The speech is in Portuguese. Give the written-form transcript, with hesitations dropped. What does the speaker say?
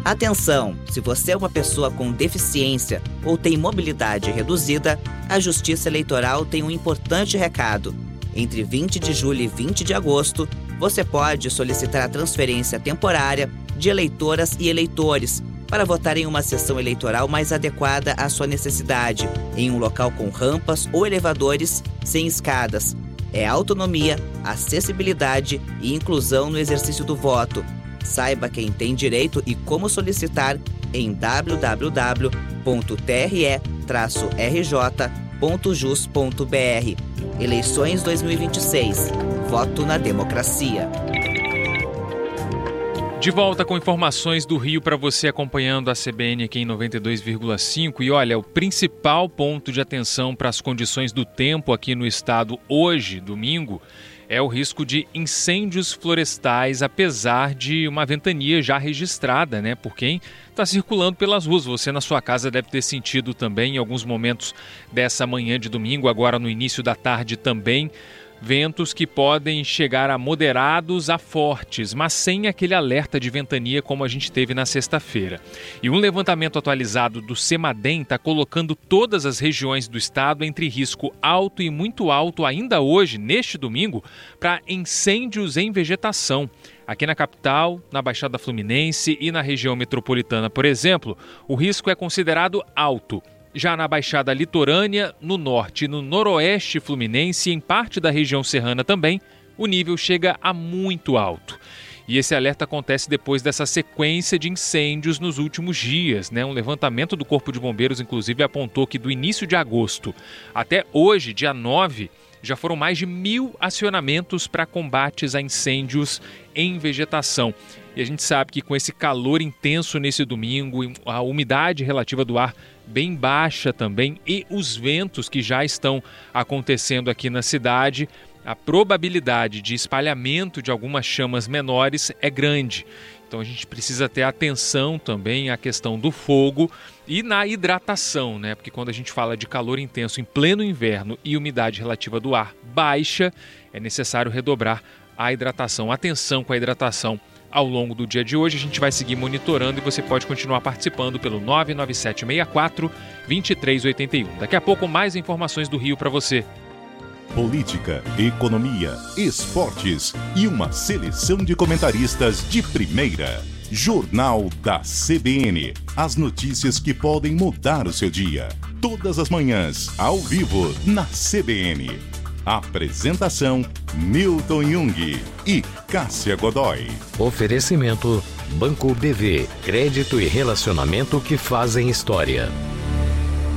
Atenção! Se você é uma pessoa com deficiência ou tem mobilidade reduzida, a Justiça Eleitoral tem um importante recado. Entre 20 de julho e 20 de agosto, você pode solicitar a transferência temporária de eleitoras e eleitores para votar em uma sessão eleitoral mais adequada à sua necessidade, em um local com rampas ou elevadores sem escadas. É autonomia, acessibilidade e inclusão no exercício do voto. Saiba quem tem direito e como solicitar em www.tre-rj.jus.br. Eleições 2026. Voto na democracia. De volta com informações do Rio para você acompanhando a CBN aqui em 92,5. E olha, o principal ponto de atenção para as condições do tempo aqui no estado hoje, domingo, é o risco de incêndios florestais, apesar de uma ventania já registrada, né, por quem está circulando pelas ruas. Você na sua casa deve ter sentido também em alguns momentos dessa manhã de domingo, agora no início da tarde também, ventos que podem chegar a moderados a fortes, mas sem aquele alerta de ventania como a gente teve na sexta-feira. E um levantamento atualizado do CEMADEM está colocando todas as regiões do estado entre risco alto e muito alto ainda hoje, neste domingo, para incêndios em vegetação. Aqui na capital, na Baixada Fluminense e na região metropolitana, por exemplo, o risco é considerado alto. Já na Baixada Litorânea, no norte e no noroeste fluminense e em parte da região serrana também, o nível chega a muito alto. E esse alerta acontece depois dessa sequência de incêndios nos últimos dias, né? Um levantamento do Corpo de Bombeiros, inclusive, apontou que do início de agosto até hoje, dia 9, já foram mais de 1.000 acionamentos para combates a incêndios em vegetação. E a gente sabe que com esse calor intenso nesse domingo, a umidade relativa do ar bem baixa também e os ventos que já estão acontecendo aqui na cidade, a probabilidade de espalhamento de algumas chamas menores é grande. Então a gente precisa ter atenção também à questão do fogo e na hidratação, né? Porque quando a gente fala de calor intenso em pleno inverno e umidade relativa do ar baixa, é necessário redobrar a hidratação. Atenção com a hidratação ao longo do dia de hoje. A gente vai seguir monitorando e você pode continuar participando pelo 99764-2381. Daqui a pouco mais informações do Rio para você. Política, economia, esportes e uma seleção de comentaristas de primeira. Jornal da CBN. As notícias que podem mudar o seu dia. Todas as manhãs, ao vivo, na CBN. Apresentação: Milton Jung e Cássia Godoy. Oferecimento: Banco BV. Crédito e relacionamento que fazem história.